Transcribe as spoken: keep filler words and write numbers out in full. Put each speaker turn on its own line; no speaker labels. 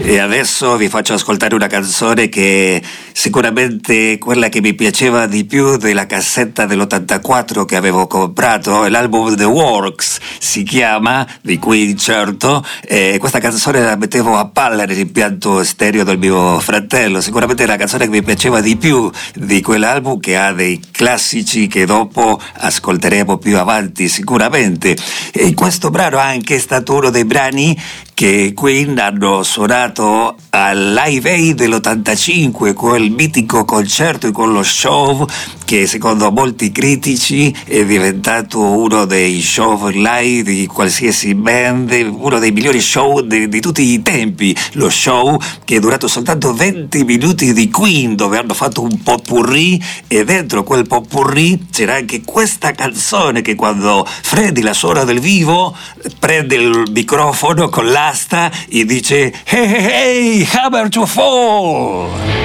E adesso vi faccio ascoltare una canzone che sicuramente è quella che mi piaceva di più della cassetta dell'ottantaquattro che avevo comprato, l'album The Works si chiama, di Queen certo, e questa canzone la mettevo a palla nell'impianto stereo del mio fratello. Sicuramente è la canzone che mi piaceva di più di quell'album, che ha dei classici che dopo ascolteremo più avanti sicuramente. E questo brano anche è stato uno dei brani che Queen hanno suonato al Live Aid dell'ottantacinque, quel mitico concerto e quello show che secondo molti critici è diventato uno dei show live di qualsiasi band, uno dei migliori show di, di tutti i tempi. Lo show che è durato soltanto venti minuti di Queen, dove hanno fatto un potpourri, e dentro quel potpourri c'era anche questa canzone che quando Freddie la suona dal vivo prende il microfono con l'asta e dice "Hey, hey, hey, hammer to fall".